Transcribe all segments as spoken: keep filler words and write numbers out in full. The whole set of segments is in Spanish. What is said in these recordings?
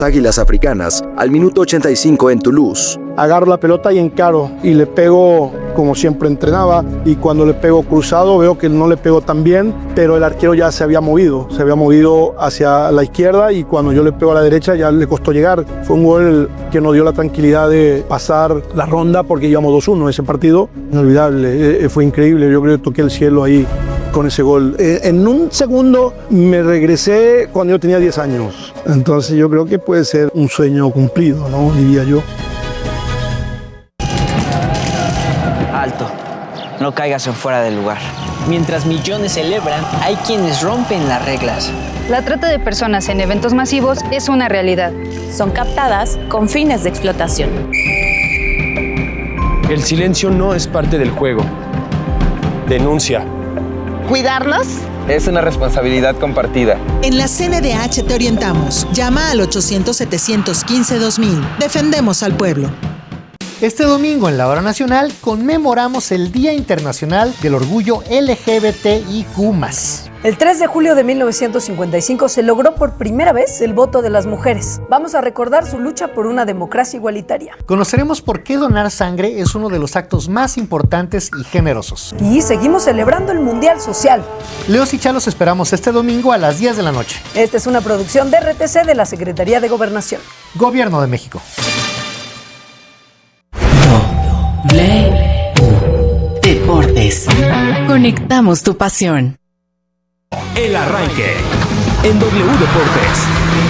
Águilas Africanas al minuto ochenta y cinco en Toulouse. Agarro la pelota y encaro y le pego como siempre entrenaba, y cuando le pego cruzado veo que no le pego tan bien, pero el arquero ya se había movido, se había movido hacia la izquierda, y cuando yo le pego a la derecha ya le costó llegar. Fue un gol que nos dio la tranquilidad de pasar la ronda porque íbamos dos uno ese partido. Inolvidable, fue increíble, yo creo que toqué el cielo ahí con ese gol. En un segundo me regresé cuando yo tenía diez años, entonces yo creo que puede ser un sueño cumplido, ¿no? Diría yo. Alto, no caigas en fuera del lugar. Mientras millones celebran, hay quienes rompen las reglas. La trata de personas en eventos masivos es una realidad. Son captadas con fines de explotación. El silencio no es parte del juego. Denuncia. ¿Cuidarnos? Es una responsabilidad compartida. En la C N D H te orientamos. Llama al ochocientos, setecientos quince, dos mil. Defendemos al pueblo. Este domingo en la Hora Nacional conmemoramos el Día Internacional del Orgullo L G B T I Q más. El tres de julio de mil novecientos cincuenta y cinco se logró por primera vez el voto de las mujeres. Vamos a recordar su lucha por una democracia igualitaria. Conoceremos por qué donar sangre es uno de los actos más importantes y generosos. Y seguimos celebrando el Mundial Social. Leos y Chá los esperamos este domingo a las diez de la noche. Esta es una producción de R T C de la Secretaría de Gobernación. Gobierno de México. Deportes. Conectamos tu pasión. El arranque en W Deportes.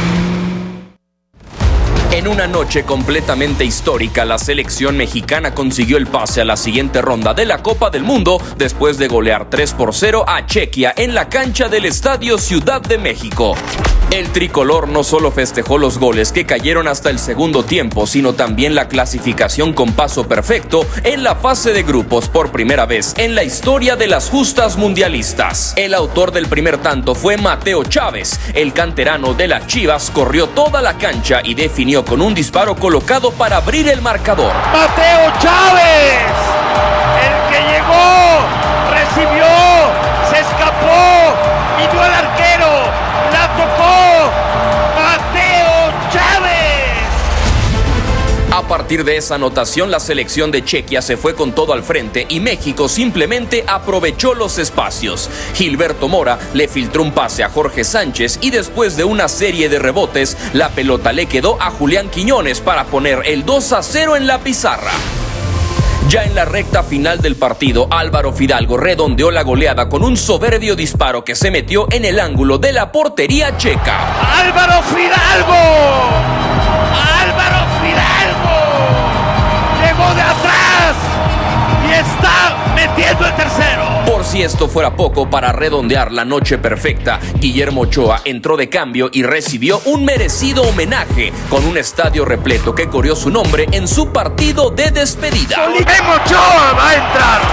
En una noche completamente histórica, la selección mexicana consiguió el pase a la siguiente ronda de la Copa del Mundo después de golear tres por cero a Chequia en la cancha del Estadio Ciudad de México. El tricolor no solo festejó los goles que cayeron hasta el segundo tiempo, sino también la clasificación con paso perfecto en la fase de grupos por primera vez en la historia de las justas mundialistas. El autor del primer tanto fue Mateo Chávez. El canterano de las Chivas corrió toda la cancha y definió con un disparo colocado para abrir el marcador. Mateo Chávez, el que llegó, recibió, se escapó, midió al arquero, la tocó, Mateo Chávez. A partir de esa anotación, la selección de Chequia se fue con todo al frente y México simplemente aprovechó los espacios. Gilberto Mora le filtró un pase a Jorge Sánchez y después de una serie de rebotes, la pelota le quedó a Julián Quiñones para poner el dos a cero en la pizarra. Ya en la recta final del partido, Álvaro Fidalgo redondeó la goleada con un soberbio disparo que se metió en el ángulo de la portería checa. ¡Álvaro Fidalgo! ¡Álvaro Fidalgo! Llegó de atrás y está metiendo el tercero. Por si esto fuera poco, para redondear la noche perfecta, Guillermo Ochoa entró de cambio y recibió un merecido homenaje con un estadio repleto que corrió su nombre en su partido de despedida. ¡Memo Ochoa va a entrar!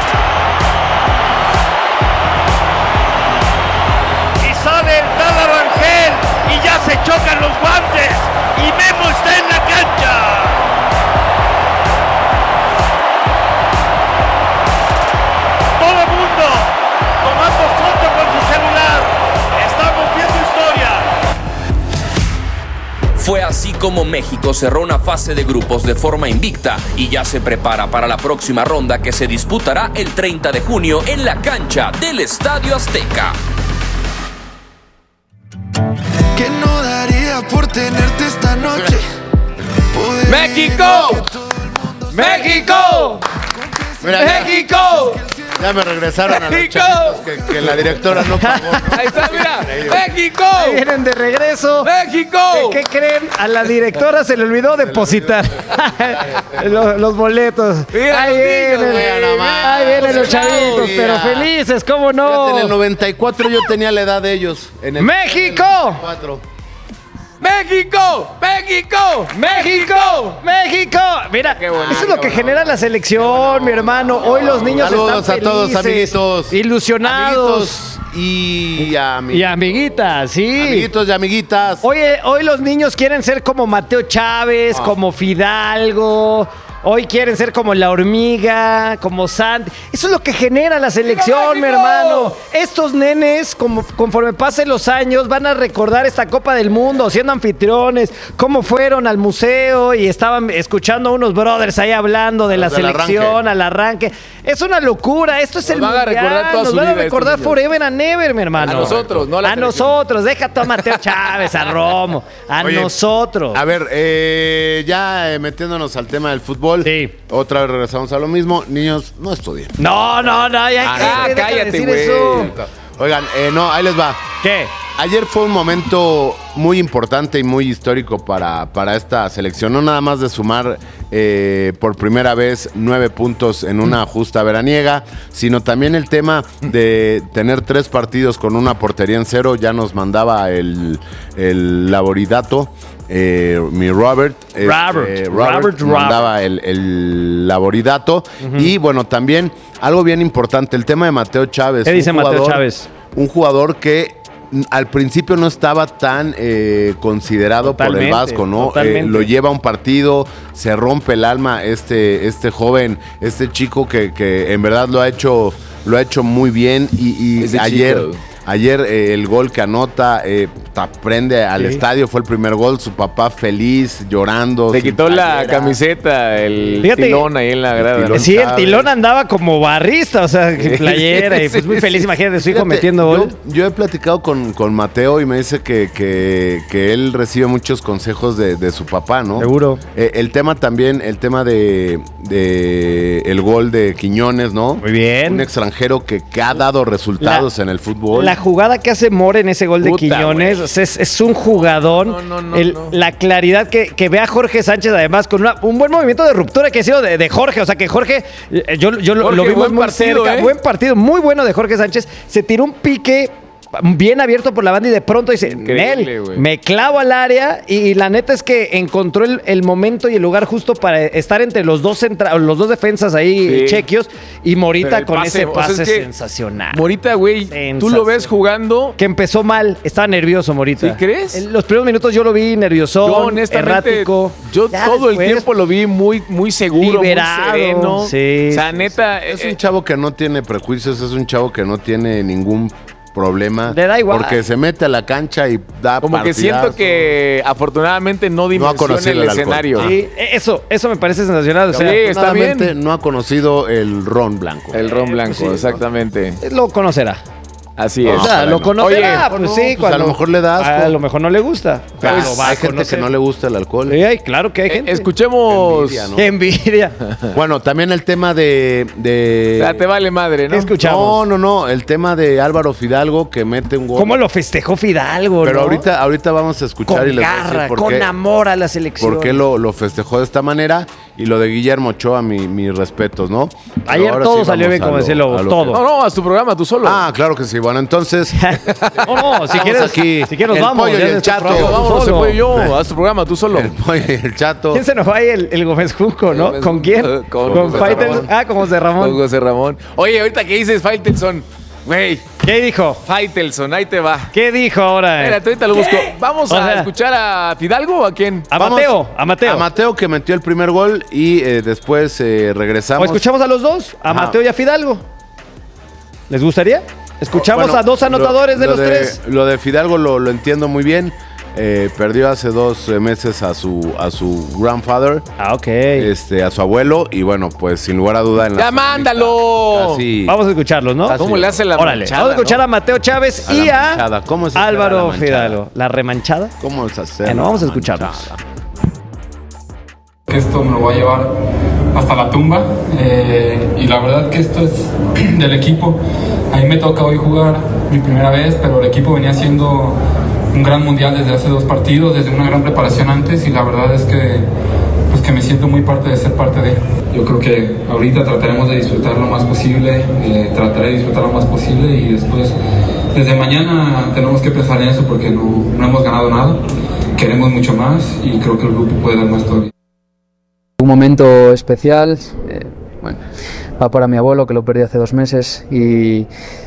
Y sale el Tala Rangel y ya se chocan los guantes y Memo está en la cancha. Todo el mundo tomando foto con su celular. Estamos viendo historia. Fue así como México cerró una fase de grupos de forma invicta y ya se prepara para la próxima ronda que se disputará el treinta de junio en la cancha del Estadio Azteca. ¿Qué no daría por tenerte esta noche? Poder ¡México! ¡México! Mira, ¡México! Ya me regresaron a los chavitos que, que la directora no pagó. Ahí está, mira. ¡México! Ahí vienen de regreso. ¡México! ¿Qué, qué creen? A la directora se le olvidó depositar los, los boletos. Mira, ahí vienen, niños, ahí vienen los chavitos, mira. pero felices, ¿cómo no? Fíjate, en el noventa y cuatro yo tenía la edad de ellos. En el ¡México! noventa y cuatro. ¡México! ¡México! ¡México! ¡México! Mira, bueno, eso es lo que bueno. genera la selección, mi hermano. Hoy los niños Saludos están a todos, felices, amiguitos. ilusionados. Amiguitos y, amig- Y amiguitas, sí. amiguitos y amiguitas. Oye, hoy los niños quieren ser como Mateo Chávez, Ah. como Fidalgo, Hoy quieren ser como la hormiga, como Santi. Eso es lo que genera la selección, mi hermano. Estos nenes, como, conforme pasen los años, van a recordar esta Copa del Mundo, siendo anfitriones, cómo fueron al museo y estaban escuchando a unos brothers ahí hablando de la selección al arranque. Es una locura. Esto es el mundial. Nos van a recordar toda su vida. Nos van a recordar forever and ever, mi hermano. A nosotros, no a la A nosotros. Deja tú a Mateo Chávez, a Romo. A Oye, nosotros. A ver, eh, ya eh, metiéndonos al tema del fútbol. Sí. Otra vez regresamos a lo mismo. Niños, no estudien. No, no, no. Ya, Ah, ¿qué? Deja de cállate, decir güey. eso. Oigan, eh, no, ahí les va. ¿Qué? Ayer fue un momento muy importante y muy histórico para, para esta selección. No nada más de sumar eh, por primera vez nueve puntos en una justa veraniega, sino también el tema de tener tres partidos con una portería en cero. Ya nos mandaba el, el laboridato. Eh, mi Robert, Robert, eh, Robert, Robert Robert. mandaba el, el laboridato. Ujú. Y bueno, también algo bien importante, el tema de Mateo Chávez. ¿Qué dice un Mateo jugador- Chávez? Un jugador que mm, al principio no estaba tan eh, considerado Totalmente, por el Vasco, ¿no? totalmente. Eh, lo lleva a un partido, se rompe el alma este, este joven, este chico que, que en verdad lo ha hecho, lo ha hecho muy bien. Y, y Ese ayer, chico. ayer eh, el gol que anota, eh, prende al Sí. estadio, fue el primer gol, su papá feliz, llorando. Te sin quitó la playera. camiseta, el Fíjate, tilón ahí en la grada. tilón. Sí, el Chávez. Tilón andaba como barrista, o sea, que playera, y pues muy Sí, feliz, sí. imagínate, su hijo Fíjate, metiendo yo, gol. yo he platicado con, con Mateo y me dice que, que, que él recibe muchos consejos de, de su papá, ¿no? Seguro. Eh, el tema también, el tema de, de el gol de Quiñones, ¿no? Muy bien. Un extranjero que, que ha dado resultados La- en el fútbol. La jugada que hace More en ese gol de Puta, Quiñones, güey. o sea, es, es un jugadón. No, no, no, El- no. La claridad que, que ve a Jorge Sánchez, además, con una- un buen movimiento de ruptura que ha sido de, de Jorge. O sea, que Jorge, eh, yo, yo lo- Jorge, lo vimos buen muy partido, cerca. ¿eh? Buen partido, muy bueno de Jorge Sánchez. Se tiró un pique bien abierto por la banda y de pronto dice, Increíble, Nel, güey. me clavo al área y, y la neta es que encontró el, el momento y el lugar justo para estar entre los dos centra- los dos defensas ahí Sí. chequios y Morita Pero el con pase, ese o sea, pase es que sensacional. Morita, güey, tú lo ves jugando. Que empezó mal, estaba nervioso Morita. ¿Sí crees? En los primeros minutos yo lo vi nerviosón, Yo honestamente, errático. yo Ya todo después, el tiempo lo vi muy, muy seguro, liberado. muy sereno. Sí, o sea, sí, neta, Es eh, un chavo que no tiene prejuicios, es un chavo que no tiene ningún problema. Le da igual. Porque se mete a la cancha y da como que siento partidazos. que afortunadamente no dimensiona conocido el el alcohol. escenario. Sí, eso, eso me parece sensacional. O sea, Sí, está bien. Afortunadamente no ha conocido el ron blanco. El ron blanco, pues sí, exactamente. lo conocerá. Así No, es. O sea, ojalá lo no. conocerá, Oye, pues no, sí. pues cuando, a lo mejor le da asco. A lo mejor no le gusta. Pero pero va a hay gente conocer. que no le gusta el alcohol. Sí, hay- claro que hay Eh, gente. escuchemos. Envidia, ¿no? Qué envidia. Bueno, también el tema de... de... Ya te vale madre, ¿no? ¿Qué escuchamos? No, no, no. El tema de Álvaro Fidalgo que mete un gol. ¿Cómo lo festejó Fidalgo, Pero no? ahorita, ahorita vamos a escuchar Con y les voy a decir garra, por con qué, amor a la selección. por qué lo, lo festejó de esta manera. Y lo de Guillermo Ochoa, mi- mis respetos, ¿no? Pero Ayer ahora todo sí salió vamos bien, a como lo- decía el Lobo, a lo todo. No, no, haz tu programa tú solo. Ah, claro que sí. Bueno, entonces... No, no, si Estamos quieres, aquí, si quieres nos el vamos. pollo ya y el de este chato. programa, Vamos, tú no se solo. puede yo. Haz tu programa tú solo. el pollo y el chato. ¿Quién se nos va ahí? El, el Gómez Junco, ¿no? Gómez ¿Con Junco, quién? eh, con Con José Faitel. Ramón. Ah, con José Ramón. Con José Ramón. Oye, ahorita que dices Faitelson, güey, ¿Qué dijo? Faitelson, ahí te va. ¿Qué dijo ahora? Espérate, ahorita lo busco. ¿Vamos O a sea- escuchar a Fidalgo o a quién? A Vamos Mateo, a Mateo. A Mateo que metió el primer gol y eh, después eh, ¿O regresamos. escuchamos a los dos? A Ajá. Mateo y a Fidalgo. ¿Les gustaría? Escuchamos Bueno, a dos anotadores lo- de lo los tres. Lo de Fidalgo lo, lo entiendo muy bien. Eh, perdió hace dos eh, meses a su a su grandfather, Ah, ok. este, a su abuelo, y bueno, pues sin lugar a duda en la ¡Ya mándalo! Casi- Vamos a escucharlos, ¿no? Casi. ¿Cómo le hace la Órale, manchada, vamos a escuchar no? a Mateo Chávez A la y a manchada. ¿Cómo se llama Álvaro la manchada? Fidalgo. ¿La remanchada? ¿Cómo es hacer Bueno, la vamos a manchada? escucharlos. Que esto me lo va a llevar hasta la tumba eh, y la verdad que esto es del equipo. A mí me toca hoy jugar mi primera vez, pero el equipo venía haciendo un gran mundial desde hace dos partidos, desde una gran preparación antes, y la verdad es que, pues que me siento muy parte de ser parte de. Yo creo que ahorita trataremos de disfrutar lo más posible, eh, trataré de disfrutar lo más posible y después, desde mañana tenemos que pensar en eso porque no, no hemos ganado nada, queremos mucho más y creo que el grupo puede dar más todavía. Un momento especial, eh, bueno, va para mi abuelo que lo perdí hace dos meses y,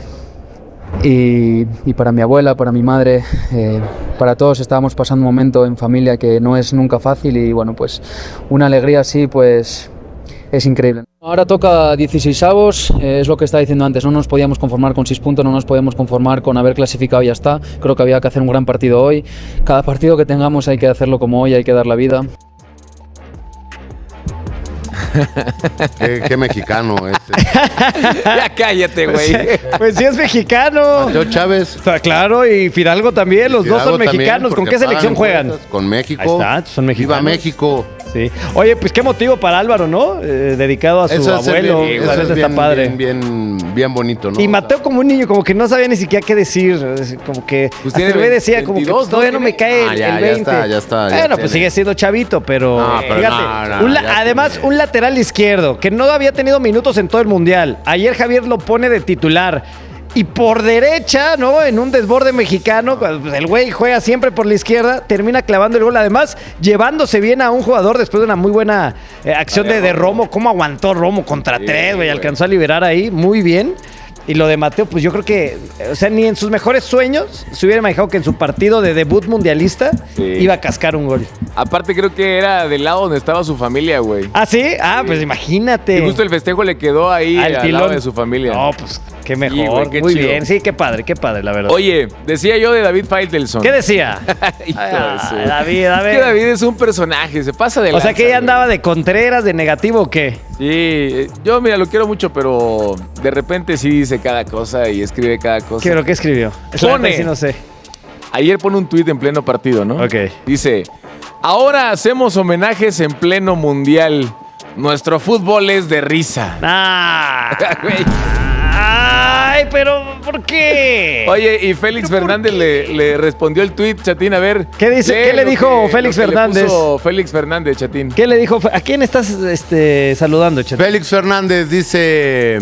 y, y para mi abuela, para mi madre, eh, para todos estábamos pasando un momento en familia que no es nunca fácil y bueno, pues una alegría así pues, es increíble. Ahora toca dieciseisavos, eh, es lo que estaba diciendo antes, no nos podíamos conformar con seis puntos, no nos podíamos conformar con haber clasificado y ya está. Creo que había que hacer un gran partido hoy. Cada partido que tengamos hay que hacerlo como hoy, hay que dar la vida. qué, qué mexicano es. Ya cállate, güey. Pues sí es mexicano. Mateo Chávez. Claro, y Fidalgo también, los Fidalgo dos son mexicanos. también, ¿Con qué selección juegan? Fuerzas, con México. Ahí está, son mexicanos. Viva México. Sí. Oye, pues qué motivo para Álvaro, ¿no? Eh, dedicado a su eso es abuelo. Bien, eso eso es está bien, padre. Bien, bien, bien bonito, ¿no? Y Mateo como un niño, como que no sabía ni siquiera qué decir. Como que pues hasta el güey decía, como que veintidós, todavía ¿no? no me cae Ah, el, ya, el veinte. ya está, ya está. Ya bueno, pues tiene. sigue siendo chavito, pero, No, pero fíjate, no, no, un la- ya además tiene. un lateral izquierdo que no había tenido minutos en todo el Mundial. Ayer Javier lo pone de titular. Y por derecha, ¿no? En un desborde mexicano, el güey juega siempre por la izquierda, termina clavando el gol. Además, llevándose bien a un jugador después de una muy buena eh, acción de, de Romo. ¿Cómo aguantó Romo contra Sí, tres, güey? güey. Alcanzó a liberar ahí muy bien. Y lo de Mateo, pues yo creo que, o sea, ni en sus mejores sueños se hubiera imaginado que en su partido de debut mundialista Sí. iba a cascar un gol. Aparte creo que era del lado donde estaba su familia, güey. ¿Ah, sí? Ah, pues imagínate. Y justo el festejo le quedó ahí Al al, tilón. lado de su familia. No, pues qué mejor. Sí, güey, qué muy chido. bien. Sí, qué padre, qué padre, la verdad. Oye, decía yo de David Faitelson. ¿Qué decía? Hijo de Ah, su- David, a Es ver. que David es un personaje, se pasa de O sea, lanza, que ella güey. andaba de Contreras, de negativo o qué. Sí, eh, yo mira, lo quiero mucho, pero de repente sí dice cada cosa y escribe cada cosa. ¿Qué, pero qué escribió? Pone. Sí, no sé. Ayer pone un tuit en pleno partido, ¿no? Ok. Dice, ahora hacemos homenajes en pleno mundial. Nuestro fútbol es de risa. Ah. Güey. Ay, pero ¿por qué? Oye, y Félix Fernández le, le respondió el tuit, Chatín, a ver. ¿Qué dice? lee ¿Qué le lo dijo que- Félix lo que le Fernández? puso Félix Fernández, Chatín. ¿Qué le dijo? ¿A quién estás este, saludando, Chet? Félix Fernández dice: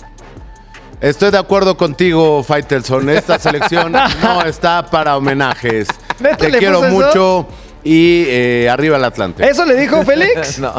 estoy de acuerdo contigo, Faitelson. Esta selección no está para homenajes. ¿Neta Te le quiero puso eso? mucho y eh, arriba el Atlante. ¿Eso le dijo Félix? No.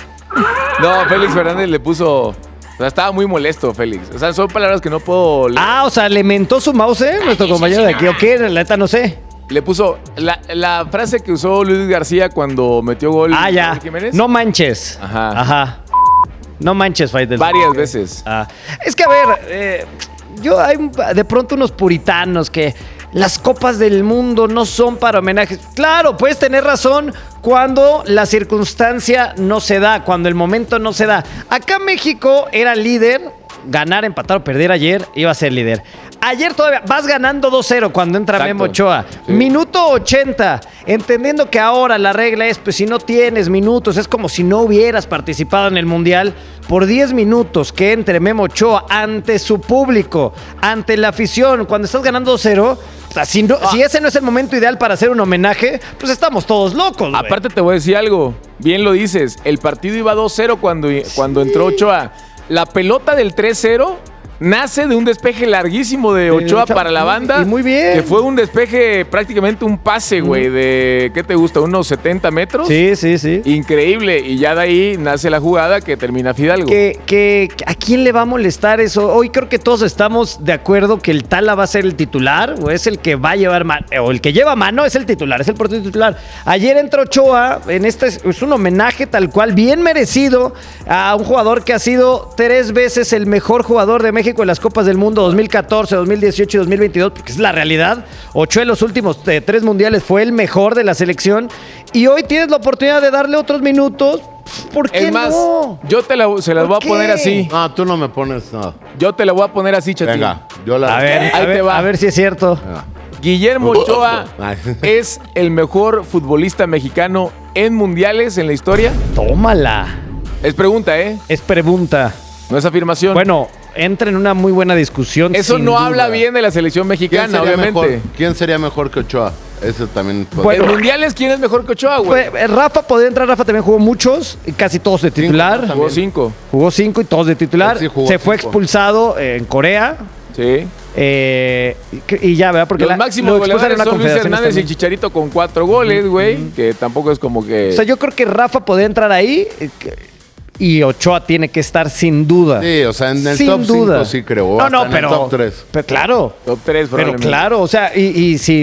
No, Félix Fernández le puso... O sea, estaba muy molesto, Félix. O sea, son palabras que no puedo leer. Ah, o sea, le mentó su mouse, ¿eh? Nuestro compañero de aquí. ¿O qué? La neta no sé. Le puso la, la frase que usó Luis García cuando metió gol. Ah, ya. Raúl Jiménez. No manches. Ajá. Ajá. No manches, Faitelson. Varias veces. Ah. Es que, a ver, eh, yo hay de pronto unos puritanos que las copas del mundo no son para homenajes. Claro, puedes tener razón cuando la circunstancia no se da, cuando el momento no se da. Acá México era líder, ganar, empatar o perder ayer, iba a ser líder. Ayer todavía vas ganando dos cero cuando entra Exacto. Memo Ochoa. Sí. Minuto ochenta. Entendiendo que ahora la regla es, pues si no tienes minutos, es como si no hubieras participado en el Mundial. Por diez minutos que entre Memo Ochoa ante su público, ante la afición, cuando estás ganando dos cero, o sea, si, no- Ah. si ese no es el momento ideal para hacer un homenaje, pues estamos todos locos, güey. Aparte te voy a decir algo. Bien lo dices. El partido iba dos cero cuando, cuando entró Ochoa. La pelota del tres cero nace de un despeje larguísimo de Ochoa Ochoa, para la banda. y muy bien. Que fue un despeje, prácticamente un pase, güey, de, ¿qué te gusta? ¿Unos setenta metros? Sí, sí, sí. Increíble. Y ya de ahí nace la jugada que termina Fidalgo. Que, que, ¿A quién le va a molestar eso? Hoy creo que todos estamos de acuerdo que el Tala va a ser el titular, o es el que va a llevar mano, o el que lleva mano es el titular, es el portero titular. Ayer entró Ochoa, en este es, es un homenaje tal cual, bien merecido a un jugador que ha sido tres veces el mejor jugador de México en las Copas del Mundo dos mil catorce, dos mil dieciocho y dos mil veintidós, porque es la realidad. Ochoa en los últimos eh, tres mundiales fue el mejor de la selección, y hoy tienes la oportunidad de darle otros minutos. ¿Por qué Es más, no? yo te la, se las ¿Por voy a qué? poner así. No, tú no me pones nada. Yo te la voy a poner así, Chatín. Venga, yo la. A ver, Ahí a te ver, va. a ver si es cierto. Venga. Guillermo Ochoa Ay. es el mejor futbolista mexicano en mundiales en la historia. Tómala. Es pregunta, ¿eh? Es pregunta. No es afirmación. Bueno, entra en una muy buena discusión. Eso sin no duda. habla bien de la selección ¿Quién mexicana, sería, obviamente. mejor, ¿Quién sería mejor que Ochoa? Eso también. puede- Bueno, en mundiales, ¿quién es mejor que Ochoa, güey? Pues, eh, Rafa podría entrar, Rafa también jugó muchos, y casi todos de titular. Jugó cinco. Jugó cinco y todos de titular. Él sí jugó Se fue cinco. expulsado eh, en Corea. Sí. Eh, y, y ya, ¿verdad? Porque Los la- máximos lo expulsaron en goleadores una son Luis confederación Hernández y también. Chicharito con cuatro goles, güey. Que tampoco es como que... O sea, yo creo que Rafa podría entrar ahí eh, que- y Ochoa tiene que estar sin duda. Sí, o sea, en el Sin top duda. cinco sí creo. o No, hasta no, en pero, el top tres. pero claro. Top tres, Pero probablemente. claro, o sea, y, y si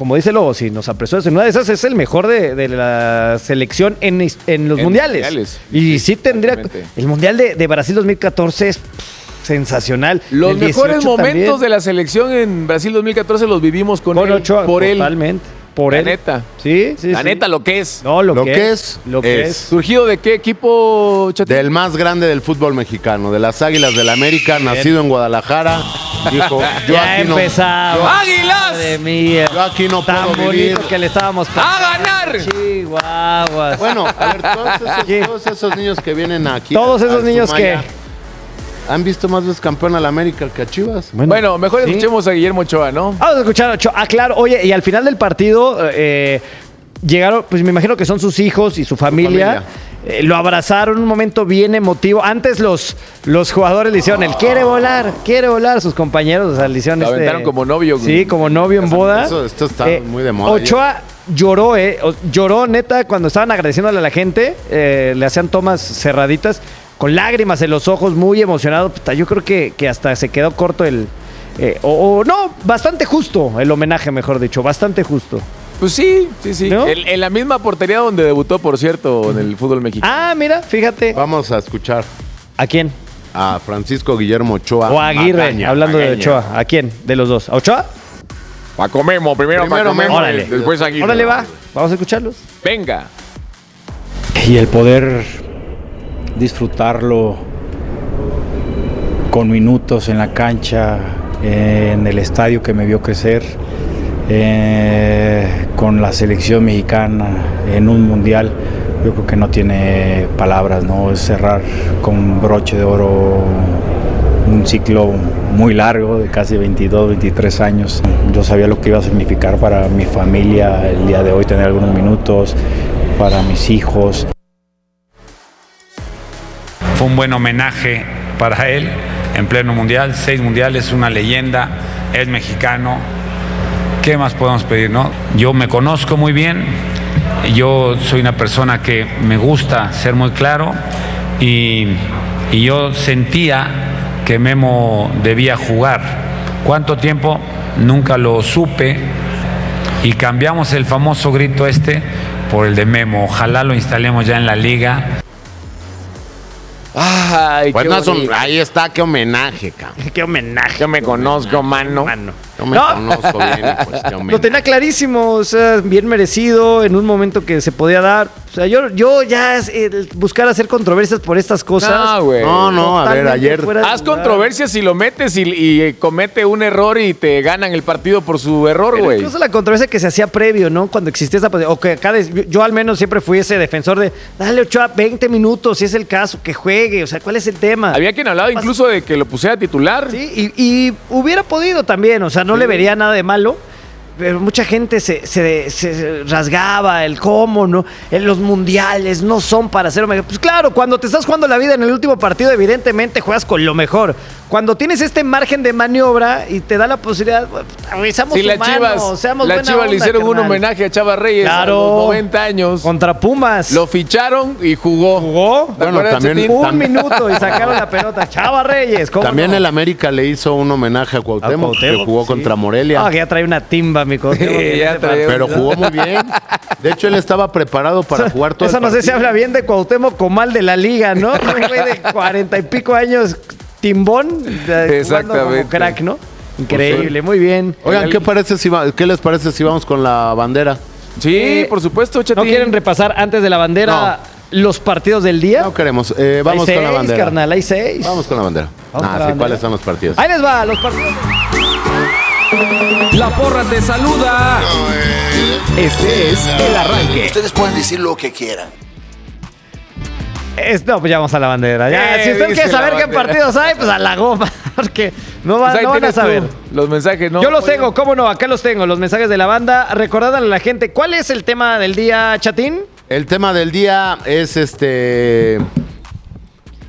como dice Lobo, si nos apresó en una de esas es el mejor de, de la selección en, en los En mundiales. mundiales. Y sí tendría... El Mundial de, de Brasil dos mil catorce es pff, sensacional. Los El mejores dieciocho momentos también. de la selección en Brasil dos mil catorce los vivimos con, Con él, Ochoa, por él. totalmente. Por la él. neta. Sí, sí, La sí. neta, lo que es. No, lo, Lo que, que es. es, Lo que es. es. ¿Surgido de qué equipo, Chatín? Del más grande del fútbol mexicano, de las Águilas del América, nacido en Guadalajara. Dijo, yo Ya aquí no, empezaba. yo- ¡Águilas! Madre mía. yo aquí no Tan puedo bonito vivir. que le estábamos ¡A ganar! Chihuahuas. Bueno, a ver, todos esos, todos esos niños que vienen aquí. Todos a- esos a niños Sumaya, que... ¿Han visto más veces campeón al América que a Chivas? Bueno, mejor sí. escuchemos a Guillermo Ochoa, ¿no? Vamos a escuchar a Ochoa. Ah, claro. Oye, y al final del partido eh, llegaron, pues me imagino que son sus hijos y su familia. familia. Eh, lo abrazaron, un momento bien emotivo. Antes los, los jugadores le hicieron el quiere volar, quiere volar. Sus compañeros, o sea, le hicieron Lo este... aventaron como novio. Sí, como novio en boda. Eso, esto está Eh, muy de moda. Ochoa lloró, ¿eh? O- Lloró, neta, cuando estaban agradeciéndole a la gente. eh, le hacían tomas cerraditas, con lágrimas en los ojos, muy emocionado. Puta, yo creo que, que hasta se quedó corto el... eh, o, o no, bastante justo el homenaje, mejor dicho, bastante justo. Pues sí, sí, sí. ¿No? El- en la misma portería donde debutó, por cierto, en el fútbol mexicano. Ah, mira, fíjate. Vamos a escuchar ¿A quién? a Francisco Guillermo Ochoa. O a Aguirre, Magaña, hablando de Magaña. Ochoa. ¿A quién? De los dos. ¿A Ochoa? Paco Memo, primero, Primero Paco Memo, Memo, órale. después Aguirre. Órale, va. Vamos a escucharlos. Venga. Y el poder disfrutarlo con minutos en la cancha, en el estadio que me vio crecer, eh, con la selección mexicana en un mundial, yo creo que no tiene palabras, ¿no? Es cerrar con broche de oro un ciclo muy largo de casi veintidós, veintitrés años. Yo sabía lo que iba a significar para mi familia el día de hoy, tener algunos minutos, para mis hijos. Fue un buen homenaje para él en pleno mundial, seis mundiales, una leyenda, es mexicano. ¿Qué más podemos pedir, no? Yo me conozco muy bien, yo soy una persona que me gusta ser muy claro y, y yo sentía que Memo debía jugar. ¿Cuánto tiempo? Nunca lo supe y cambiamos el famoso grito este por el de Memo. Ojalá lo instalemos ya en la liga. Ay, Pues qué no es un- bonito. ahí está, qué homenaje, cabrón. Qué homenaje. Yo me conozco, mano. Yo me No. conozco bien, y pues qué Lo homenaje. tenía clarísimo, o sea, bien merecido, en un momento que se podía dar. O sea, yo, yo ya el buscar hacer controversias por estas cosas. No, güey. No, no, a ver, totalmente ayer fuera de Haz lugar. controversia si lo metes y, y comete un error y te ganan el partido por su error, Pero güey. incluso la controversia que se hacía previo, ¿no? Cuando existía esa... O que acá, des- yo, yo al menos siempre fui ese defensor de, dale Ochoa veinte minutos, si es el caso, que juegue. O sea, ¿cuál es el tema? Había quien hablaba incluso de que lo pusiera titular. Sí, y, y hubiera podido también, o sea, no le vería nada de malo. Pero mucha gente se, se, se rasgaba el cómo, ¿no? En los mundiales no son para ser omega. Pues claro, cuando te estás jugando la vida en el último partido, evidentemente juegas con lo mejor. Cuando tienes este margen de maniobra y te da la posibilidad, pues, seamos Sí, la humanos, Chivas, seamos la buena Chivas le onda, hicieron un carnal. homenaje a Chava Reyes Claro. a los noventa años. Contra Pumas. Lo ficharon y jugó. ¿Jugó? ¿Te Bueno, acuerdas, también- Chetín? Un Tam- minuto y sacaron la pelota. Chava Reyes, ¿cómo También no? el América le hizo un homenaje a Cuauhtémoc, A Cuauhtémoc, que jugó sí. contra Morelia. Ah, que ya trae una timba, mi Cuauhtémoc. Sí, ya trae- Pero jugó muy bien. De hecho, él estaba preparado para jugar todo Eso el no sé si partido. habla bien de Cuauhtémoc como mal de la liga, ¿no? Un güey de cuarenta y pico años, timbón, de- jugando como Exactamente. crack, ¿no? Increíble, muy bien. Oigan, ¿qué, parece si va- ¿qué les parece si vamos con la bandera? Sí, Eh, por supuesto, Chetín. ¿No quieren repasar antes de la bandera los partidos del día? No queremos. Eh, vamos hay con la seis, bandera. carnal, hay seis. Vamos con la bandera. Vamos Ah, con la sí, bandera. ¿cuáles son los partidos? Ahí les va, los partidos. La porra te saluda. Este es el arranque. Ustedes pueden decir lo que quieran. Es- no, pues ya vamos a la bandera. Ya, Eh, si usted dice quiere la saber qué bandera. partidos hay, pues a la goma. Porque no, va- Pues ahí no van a tienes tú saber. los mensajes, ¿no? Yo los tengo, ¿cómo no? Acá los tengo, los mensajes de la banda. Recordándole a la gente, ¿cuál es el tema del día, Chatín? El tema del día es este.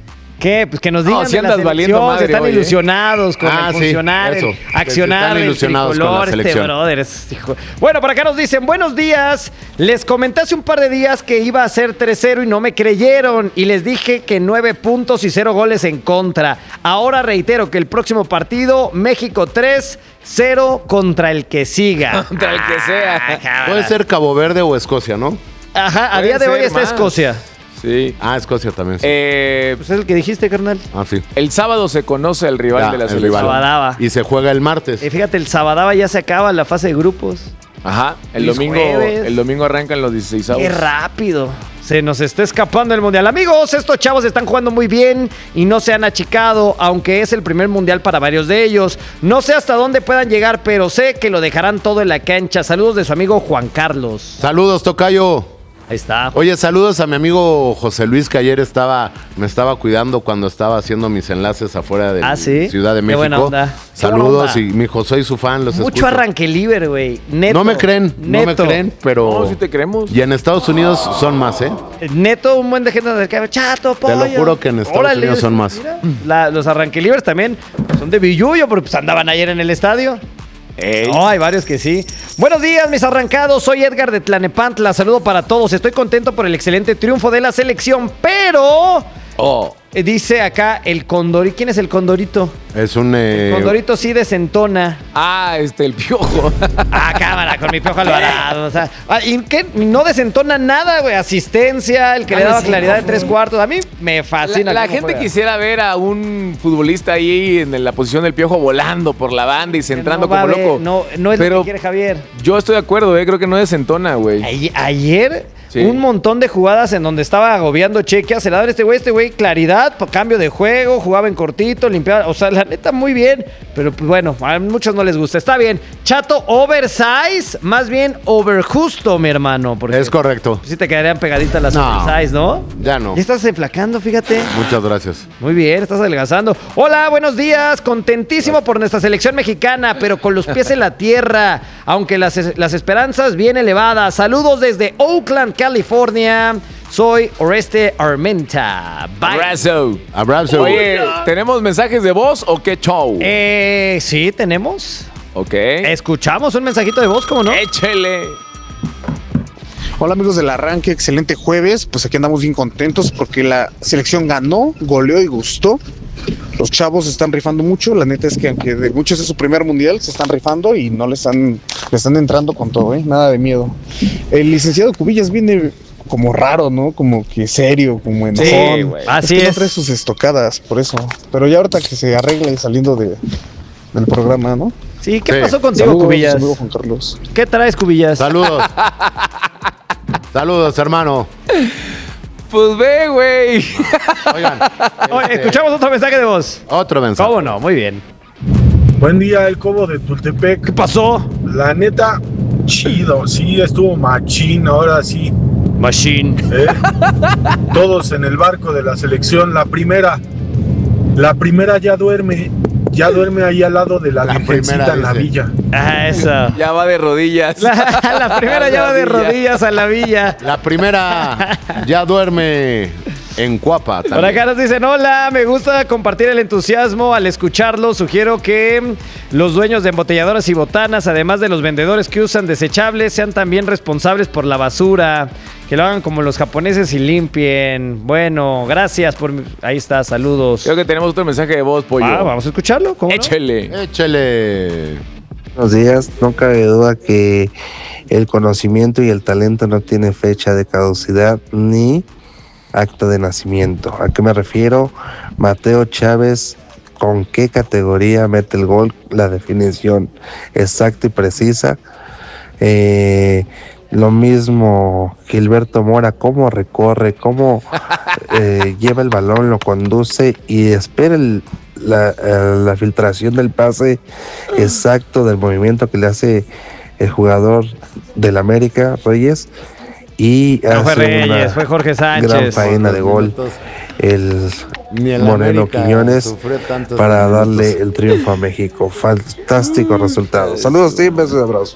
¿Qué? Pues que nos digan No, si de la andas valiendo selección, madre si están hoy, ¿eh? ilusionados con Ah, el sí, funcionar, eso. el Que accionar, están el ilusionados con la tricolor, este selección. brother es- hijo. Bueno, por acá nos dicen, buenos días, les comenté hace un par de días que iba a ser tres cero y no me creyeron y les dije que nueve puntos y cero goles en contra. Ahora reitero que el próximo partido, México tres cero contra el que siga. Contra el que sea. Puede ser Cabo Verde o Escocia, ¿no? Ajá, a Puede día de hoy ser está más. Escocia. Sí. Ah, Escocia también. Sí. Eh, Pues es el que dijiste, carnal. ah, sí. el sábado se conoce el rival Ya, de la el selección. rival. Sabadaba. Y se juega el martes. Y fíjate, el Sabadaba ya se acaba la fase de grupos. Ajá. El Luis domingo, Jueves. el domingo arrancan los dieciséis. ¡Qué rápido! Se nos está escapando el mundial. Amigos, estos chavos están jugando muy bien y no se han achicado, aunque es el primer mundial para varios de ellos. No sé hasta dónde puedan llegar, pero sé que lo dejarán todo en la cancha. Saludos de su amigo Juan Carlos. Saludos, tocayo. Ahí está. Oye, saludos a mi amigo José Luis, que ayer estaba, me estaba cuidando cuando estaba haciendo mis enlaces afuera de Ah, ¿sí? Ciudad de Qué México. buena onda. Qué Saludos buena y mi hijo, soy su fan, los Mucho escucho. arranque libre, güey. Neto. No me creen, no me Neto. creen, pero... No, sí te creemos. Y en Estados Unidos son más, ¿eh? Neto, un buen de gente de que chato, pollo. Te lo juro que en Estados Unidos son más. Mira, la- los arranque libres también son de Billuyo, porque pues andaban ayer en el estadio. Ey. No, hay varios que sí. Buenos días, mis arrancados. Soy Edgar de Tlanepantla. Saludo para todos. Estoy contento por el excelente triunfo de la selección, pero... Oh. eh, dice acá el Condorito. ¿Quién es el Condorito? Es un... eh, El Condorito sí desentona. Ah, este, el piojo. Ah, cámara, con mi Piojo Alvarado. O sea, ah, ¿y qué? No desentona nada, güey. Asistencia, el que le Ah, daba sí, claridad de no, tres güey. cuartos. A mí me fascina. La, la cómo gente juega. quisiera ver a un futbolista ahí en la posición del piojo volando por la banda y centrando No va como a ver, loco. No, no es Pero lo que quiere Javier. yo estoy de acuerdo, eh, creo que no desentona, güey. Ay- Ayer, Sí. un montón de jugadas en donde estaba agobiando Chequia. Se la daba este güey, este güey, claridad, po- cambio de juego, jugaba en cortito, limpiaba. O sea, la neta, muy bien. Pero pues bueno, a muchos no les gusta. Está bien. Chato oversize, más bien overjusto, mi hermano. Porque Es correcto. sí te quedarían pegaditas las No. oversize, ¿no? Ya no. Ya estás enflacando, fíjate. Muchas gracias. Muy bien, estás adelgazando. Hola, buenos días. Contentísimo por nuestra selección mexicana, pero con los pies en la tierra, aunque las, las esperanzas bien elevadas. Saludos desde Oakland, California. Soy Oreste Armenta. Bye. Abrazo. Abrazo. Oye, ¿tenemos mensajes de voz o qué show? Eh, sí, tenemos. Ok. Escuchamos un mensajito de voz, ¿cómo no? Échele. Hola amigos del arranque, excelente jueves, pues aquí andamos bien contentos porque la selección ganó, goleó y gustó. Los chavos se están rifando mucho, la neta es que aunque de muchos es su primer mundial, se están rifando y no le están, le están entrando con todo, ¿eh? Nada de miedo. El licenciado Cubillas viene como raro, ¿no? Como que serio, como enojón. Sí, güey. Así es. Que es. no trae sus estocadas, por eso. Pero ya ahorita que se arregle saliendo de, del programa, ¿no? Sí, ¿qué Sí. pasó contigo, Saludos, Cubillas? amigo Juan Carlos. ¿Qué traes, Cubillas? Saludos. Saludos, hermano. Pues ve, güey. Oigan. Oye, este, escuchamos otro mensaje de voz. Otro mensaje. ¿Cómo no? Muy bien. Buen día, el Cobo de Tultepec. ¿Qué pasó? La neta, chido, sí, estuvo machín, ahora sí. Machine. ¿eh? Todos en el barco de la selección. La primera, la primera ya duerme, ya duerme ahí al lado de la, La virgencita primera, en la dice. villa. Ah, eso. Ya va de rodillas. La, la primera ya va de rodillas a la villa. La primera ya duerme en Cuapa Por también. acá nos dicen, hola, me gusta compartir el entusiasmo al escucharlo. Sugiero que los dueños de embotelladoras y botanas, además de los vendedores que usan desechables, sean también responsables por la basura. Que lo hagan como los japoneses y limpien. Bueno, gracias por... mi- Ahí está, saludos. Creo que tenemos otro mensaje de voz, pollo. Ah, vamos a escucharlo. ¿Cómo no? Échele. Échele. Buenos días, no cabe duda que el conocimiento y el talento no tiene fecha de caducidad ni acta de nacimiento. ¿A qué me refiero? Mateo Chávez, ¿con qué categoría mete el gol? La definición exacta y precisa. Eh, lo mismo Gilberto Mora, cómo recorre, cómo eh, lleva el balón, lo conduce y espera el, la, eh, la filtración del pase exacto del movimiento que le hace el jugador del América, Reyes, y No fue hace Reyes, una fue Jorge gran Sánchez. faena de gol el Ni el Moreno América Quiñones sufrió tantos para minutos. darle el triunfo a México. Fantástico resultado. Saludos, team, besos y abrazos.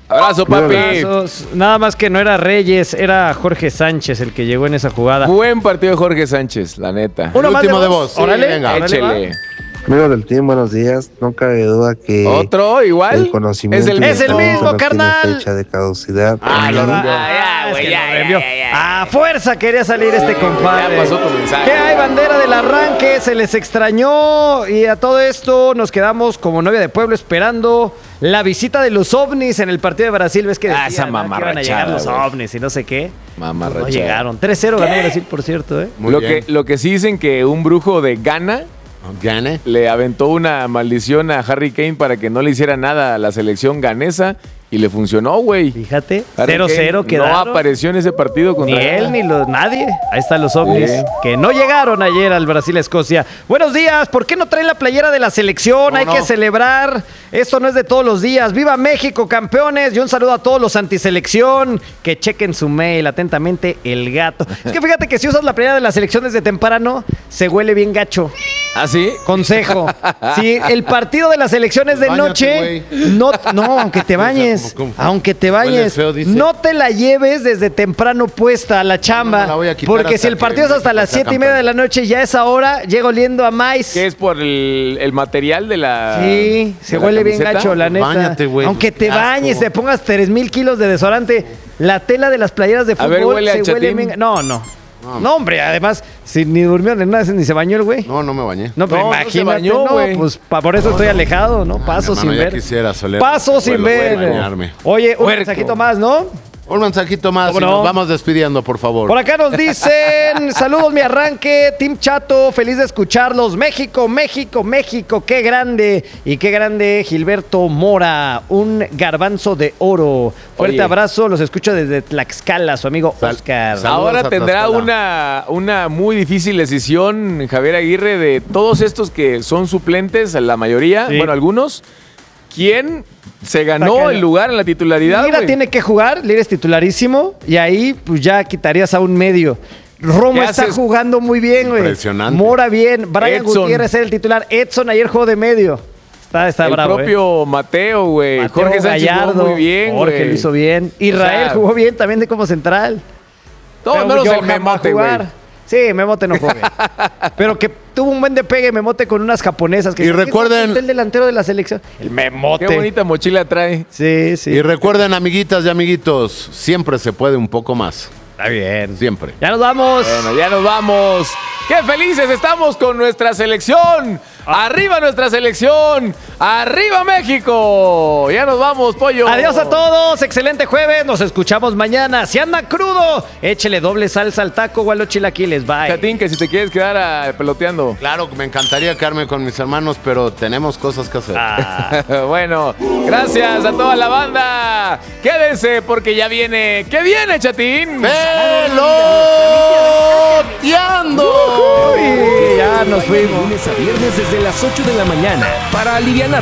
Abrazo, papi. Abrazos. Nada más que no era Reyes, era Jorge Sánchez el que llegó en esa jugada. Buen partido de Jorge Sánchez, la neta. Uno El más último de de voz. voz. Sí, Órale, venga. órale, Échele. va. Amigos del team, buenos días. No cabe duda que ¿Otro igual? el conocimiento Es el- y Es el talento mismo, no carnal. tiene fecha de caducidad. Ah, lo También envió. Ah, es que lo envió. A fuerza quería salir este compadre. Ya pasó tu mensaje. ¿Qué hay, bandera del arranque? Se les extrañó y a todo esto nos quedamos como novia de pueblo esperando la visita de los ovnis en el partido de Brasil. ¿Ves que decían, Ah, esa ¿no? que iban a mamarrachada, llegar los güey. ovnis y no sé qué? Mamarrachada. No llegaron. tres cero ganó Brasil, por cierto, ¿eh? Muy lo, bien. que, lo que sí dicen que un brujo de Ghana Gane. le aventó una maldición a Harry Kane para que no le hiciera nada a la selección ganesa y le funcionó, güey. Fíjate, Harry cero cero Kane quedaron. No apareció en ese partido Ni contra él ni los, nadie. Ahí están los ovnis Sí. que no llegaron ayer al Brasil-Escocia. Buenos días. ¿Por qué no traen la playera de la selección? No, Hay no. que celebrar. Esto no es de todos los días. ¡Viva México, campeones! Y un saludo a todos los antiselección. Que chequen su mail. Atentamente, el gato. Es que fíjate que si usas la playera de la selección desde temprano, se huele bien gacho. ¿Ah, sí? Consejo. Si el partido de la selección es de Báñate, noche, no, no, aunque te bañes, ¿Cómo, cómo? aunque te Huele bañes, feo, dice. no te la lleves desde temprano puesta a la chamba. No me la voy a quitar Porque hasta si el que partido es hasta México las sea siete y media de campeón. la noche, ya a esa hora llega oliendo a maíz. ¿Qué es por el, el material de la Sí, se de la huele bien camiseta? gacho, la neta. Báñate, güey. Aunque te Qué asco. bañes, te pongas tres mil kilos de desodorante, la tela de las playeras de A fútbol ver, huele se a huele chatín. bien. No, no. No, hombre, además, si ni durmió en una vez ni se bañó el güey. No, no me bañé. No, pero No, no se imagínate, bañó, no, güey. pues pa- por eso estoy alejado, ¿no? Paso Mi sin hermano, ya ver. quisiera soler- Paso sin Vuelo, ver. bañarme. Oye, un Puerco. mensajito más, ¿no? Un mensajito más y ¿Cómo no? nos vamos despidiendo, por favor. Por acá nos dicen, saludos mi arranque, Team Chato, feliz de escucharlos. México, México, México, qué grande. Y qué grande Gilberto Mora, un garbanzo de oro. Fuerte Oye. abrazo, los escucho desde Tlaxcala, su amigo Sal- Oscar. Saludos Ahora a tendrá Tlaxcala. una, una muy difícil decisión Javier Aguirre de todos estos que son suplentes, la mayoría, Sí. bueno, algunos. ¿Quién se Está ganó cañón. el lugar en la titularidad, Lira güey? tiene que jugar, Lira es titularísimo y ahí pues ya quitarías a un medio. Romo ¿Qué está haces? jugando muy bien, güey. Impresionante. Mora bien, Brian Edson. Gutiérrez era el titular, Edson ayer jugó de medio. Está, está el bravo, propio Mateo, güey. eh. Mateo Jorge Sánchez Gallardo, jugó muy bien, Jorge güey. lo hizo bien. Israel O sea, jugó bien también de como central. Todo Pero menos el Johan va a Memote, güey. jugar. Sí, Memote no juega. Pero que tuvo un buen de pegue Memote con unas japonesas. Que Y ¿quién es recuerden- el delantero de la selección. El Memote. Qué bonita mochila trae. Sí, sí. Y recuerden, amiguitas y amiguitos, siempre se puede un poco más. Está bien. Siempre. Ya nos vamos. Bueno, ya nos vamos. ¡Qué felices estamos con nuestra selección! ¡Arriba nuestra selección! ¡Arriba México! Ya nos vamos, pollo. Adiós a todos, excelente jueves, nos escuchamos mañana. Si anda crudo, échele doble salsa al taco o a los chilaquiles, bye. Chatín, que si te quieres quedar ah, peloteando. Claro, me encantaría quedarme con mis hermanos, pero tenemos cosas que hacer. Ah. Bueno, gracias a toda la banda. Quédense porque ya viene. ¿Qué viene, Chatín? ¡Peloteando! Uy, ya nos De fuimos. lunes a viernes desde las ocho de la mañana para alivianar.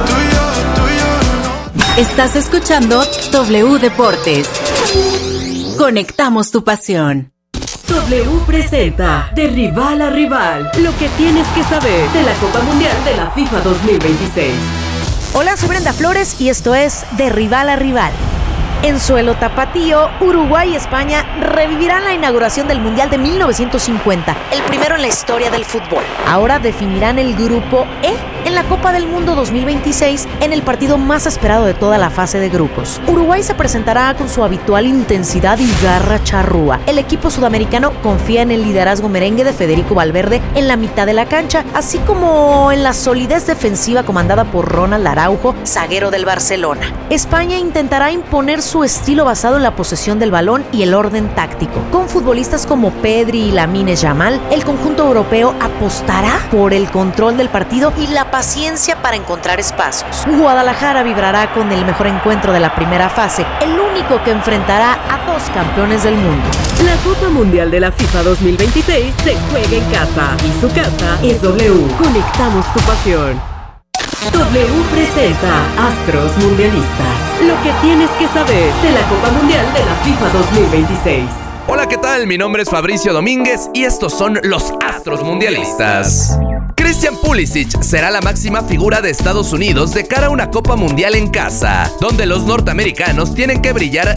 Estás escuchando W Deportes. Conectamos tu pasión. W presenta De Rival a Rival, lo que tienes que saber de la Copa Mundial de la FIFA dos mil veintiséis. Hola, soy Brenda Flores y esto es De Rival a Rival. En suelo tapatío, Uruguay y España revivirán la inauguración del Mundial de mil novecientos cincuenta, el primero en la historia del fútbol. Ahora definirán el grupo E en la Copa del Mundo dos mil veintiséis en el partido más esperado de toda la fase de grupos. Uruguay se presentará con su habitual intensidad y garra charrúa. El equipo sudamericano confía en el liderazgo merengue de Federico Valverde en la mitad de la cancha, así como en la solidez defensiva comandada por Ronald Araujo, zaguero del Barcelona. España intentará imponer su estilo basado en la posesión del balón y el orden táctico. Con futbolistas como Pedri y Lamine Yamal, el conjunto europeo apostará por el control del partido y la paciencia para encontrar espacios. Guadalajara vibrará con el mejor encuentro de la primera fase, el único que enfrentará a dos campeones del mundo. La Copa Mundial de la FIFA dos mil veintiséis se juega en casa y su casa es W. Conectamos tu pasión. W presenta Astros Mundialistas, lo que tienes que saber de la Copa Mundial de la FIFA dos mil veintiséis. Hola, ¿qué tal? Mi nombre es Fabricio Domínguez y estos son los Astros Mundialistas. Christian Pulisic será la máxima figura de Estados Unidos de cara a una Copa Mundial en casa, donde los norteamericanos tienen que brillar